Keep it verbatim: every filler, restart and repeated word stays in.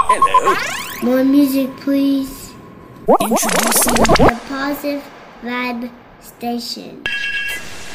Hello. More music, please. Introducing The Positive Vibe Station.